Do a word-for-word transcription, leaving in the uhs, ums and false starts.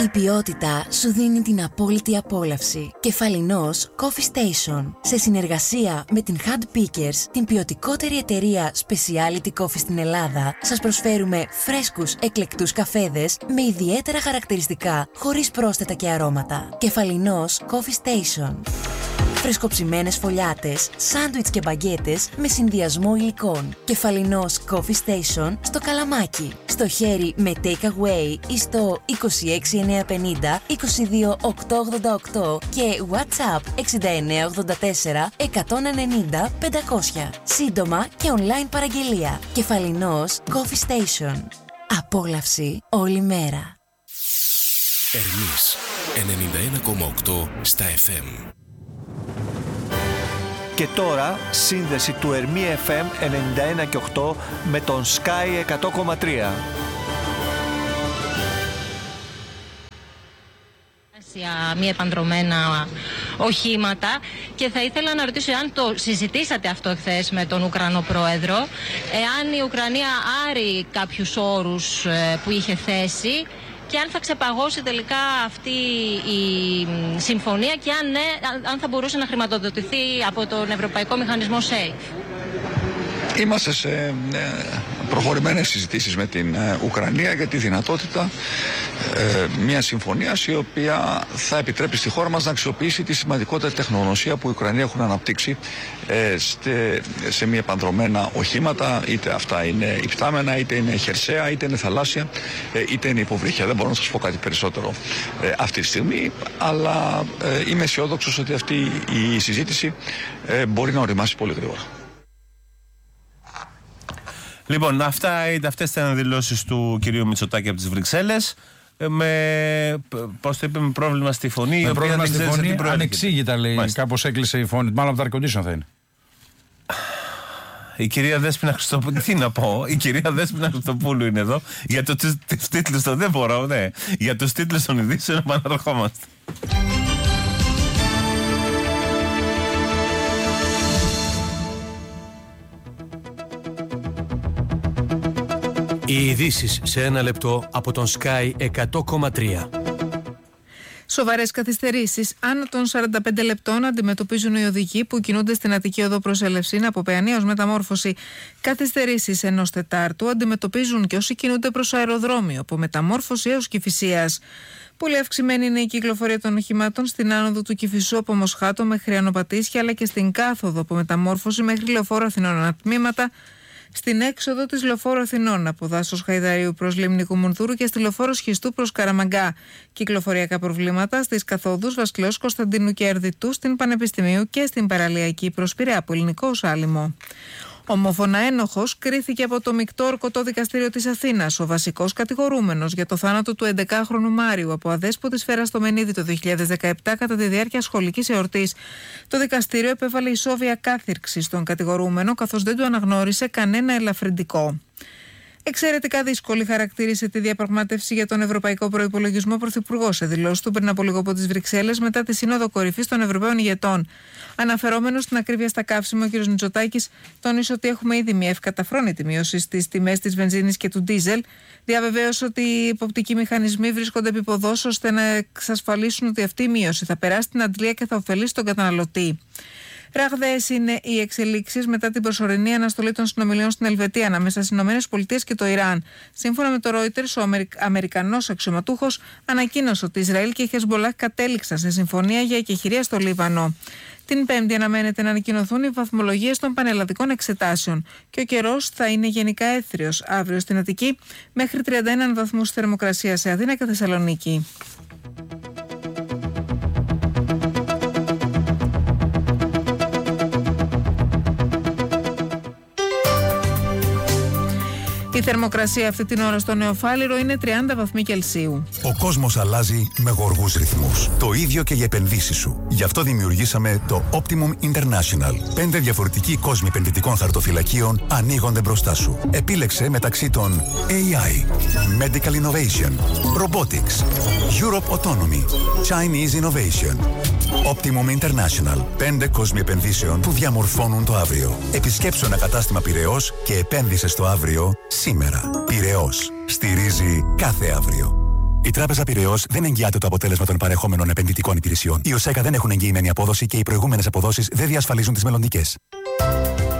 Η ποιότητα σου δίνει την απόλυτη απόλαυση. Κεφαλινός Coffee Station. Σε συνεργασία με την Hand Pickers, την ποιοτικότερη εταιρεία Specialty Coffee στην Ελλάδα, σας προσφέρουμε φρέσκους, εκλεκτούς καφέδες με ιδιαίτερα χαρακτηριστικά, χωρίς πρόσθετα και αρώματα. Κεφαλινός Coffee Station. Φρεσκοψημένες φωλιάτες, σάντουιτς και μπαγκέτες με συνδυασμό υλικών. Κεφαλινός Coffee Station στο Καλαμάκι. Στο χέρι με take away ή στο είκοσι έξι εννιακόσια πενήντα είκοσι δύο οκτακόσια ογδόντα οκτώ και WhatsApp εξήντα εννέα ογδόντα τέσσερα εκατόν ενενήντα πεντακόσια. Σύντομα και online παραγγελία. Κεφαλινός Coffee Station. Απόλαυση όλη μέρα. Ερμής ενενήντα ένα κόμμα οκτώ στα εφ εμ. Και τώρα σύνδεση του Ερμή εφ εμ ενενήντα ένα και οκτώ με τον Sky εκατό κόμμα τρία. Μη επανδρομένα οχήματα και θα ήθελα να ρωτήσω αν το συζητήσατε αυτό χθες με τον Ουκρανό Πρόεδρο, εάν η Ουκρανία άρει κάποιους όρους που είχε θέσει και αν θα ξεπαγώσει τελικά αυτή η συμφωνία και αν ναι, αν θα μπορούσε να χρηματοδοτηθεί από τον Ευρωπαϊκό Μηχανισμό ΣΕΙΦ. Είμαστε σε προχωρημένες συζητήσεις με την Ουκρανία για τη δυνατότητα ε, μια συμφωνίας η οποία θα επιτρέπει στη χώρα μας να αξιοποιήσει τη σημαντικότερη τεχνογνωσία που οι Ουκρανοί έχουν αναπτύξει ε, στε, σε μη επανδρομένα οχήματα, είτε αυτά είναι υπτάμενα, είτε είναι χερσαία, είτε είναι θαλάσσια, ε, είτε είναι υποβρύχια. Δεν μπορώ να σας πω κάτι περισσότερο ε, αυτή τη στιγμή, αλλά ε, είμαι αισιόδοξος ότι αυτή η συζήτηση ε, μπορεί να οριμάσει πολύ γρήγορα. Λοιπόν, αυτά, αυτές ήταν δηλώσεις του κυρίου Μητσοτάκη από τις Βρυξέλλες. Με, πώς το είπε, με πρόβλημα στη φωνή. Με πρόβλημα στη φωνή, ανεξήγητα λέει. Μάλιστα. Κάπως έκλεισε η φωνή. Μάλλον από τα air condition θα είναι. Η κυρία Δέσποινα Χριστοπούλου, τι να πω, η κυρία Δέσποινα Χριστοπούλου είναι εδώ. Για το τίτλους των, δεν μπορώ, ναι. Για τους τίτλους των ειδήσεων επαναρχόμαστε. Οι ειδήσεις σε ένα λεπτό από τον Sky εκατό κόμμα τρία. Σοβαρές καθυστερήσεις άνω των σαράντα πέντε λεπτών αντιμετωπίζουν οι οδηγοί που κινούνται στην Αττική Οδό προς Ελευσίνα από Παιανία ως Μεταμόρφωση. Καθυστερήσεις ενός Τετάρτου αντιμετωπίζουν και όσοι κινούνται προς αεροδρόμιο από Μεταμόρφωση έως Κηφισίας. Πολύ αυξημένη είναι η κυκλοφορία των οχημάτων στην άνοδο του Κηφισού από Μοσχάτο μέχρι Ανοπατήσια, αλλά και στην κάθοδο από Μεταμόρφωση μέχρι Λεωφόρο Αθηνών ανατμήματα, στην έξοδο της Λεωφόρου Αθηνών από Δάσος Χαϊδαρίου προς Λίμνη Κουμουνθούρου και στη Λεωφόρο Σχιστού προς Καραμαγκά. Κυκλοφοριακά προβλήματα στις καθόδους Βασιλέως Κωνσταντίνου και Ερδιτού, στην Πανεπιστημίου και στην παραλιακή προς Πειραιά από Ελληνικό Σάλιμο. Ομόφωνα ένοχος κρίθηκε από το Μεικτό Ορκωτό Δικαστήριο της Αθήνας ο βασικός κατηγορούμενος για το θάνατο του έντεκάχρονου Μάριου από αδέσποτη σφαίρα στο Μενίδη το δύο χιλιάδες δεκαεπτά κατά τη διάρκεια σχολικής εορτής. Το δικαστήριο επέβαλε ισόβια κάθυρξη στον κατηγορούμενο, καθώς δεν του αναγνώρισε κανένα ελαφρυντικό. Εξαιρετικά δύσκολη χαρακτήρισε τη διαπραγμάτευση για τον Ευρωπαϊκό Προϋπολογισμό ο Πρωθυπουργός σε δηλώσεις του πριν από λίγο από τις Βρυξέλλες μετά τη Σύνοδο Κορυφής των Ευρωπαίων ηγετών. Αναφερόμενος στην ακρίβεια στα καύσιμα, ο κ. Μητσοτάκης τόνισε ότι έχουμε ήδη μια ευκαταφρόνητη μείωση στις τιμές της βενζίνης και του ντίζελ. Διαβεβαίωσε ότι οι υποπτικοί μηχανισμοί βρίσκονται επί ποδός ώστε να εξασφαλίσουν ότι αυτή η μείωση θα περάσει την αντλία και θα ωφελήσει τον καταναλωτή. Ραγδαίες είναι οι εξελίξεις μετά την προσωρινή αναστολή των συνομιλιών στην Ελβετία ανάμεσα στις ΗΠΑ και το Ιράν. Σύμφωνα με το Reuters, ο Αμερικανός αξιωματούχος ανακοίνωσε ότι Ισραήλ και η Χεσμολάχ κατέληξαν σε συμφωνία για εκεχηρία στο Λίβανο. Την Πέμπτη αναμένεται να ανακοινωθούν οι βαθμολογίες των πανελλαδικών εξετάσεων και ο καιρός θα είναι γενικά έθριος αύριο στην Αττική μέχρι τριάντα ένα βαθμούς θερμοκρασία σε Αθήνα και Θεσσαλονίκη. Η θερμοκρασία αυτή την ώρα στο Νεοφάλιρο είναι τριάντα βαθμοί Κελσίου. Ο κόσμος αλλάζει με γοργούς ρυθμούς. Το ίδιο και οι επενδύσεις σου. Γι' αυτό δημιουργήσαμε το Optimum International. Πέντε διαφορετικοί κόσμοι επενδυτικών χαρτοφυλακίων ανοίγονται μπροστά σου. Επίλεξε μεταξύ των έι άι, Medical Innovation, Robotics, Europe Autonomy, Chinese Innovation. Optimum International. Πέντε κόσμοι επενδύσεων που διαμορφώνουν το αύριο. Επισκέψου ένα κατάστημα Πειραιώς και επένδυσε στο αύριο σήμερα. Πειραιώς. Στηρίζει κάθε αύριο. Η Τράπεζα Πειραιώς δεν εγγυάται το αποτέλεσμα των παρεχόμενων επενδυτικών υπηρεσιών. Οι ΟΣΕΚΑ δεν έχουν εγγυημένη απόδοση και οι προηγούμενες αποδόσεις δεν διασφαλίζουν τις μελλοντικές.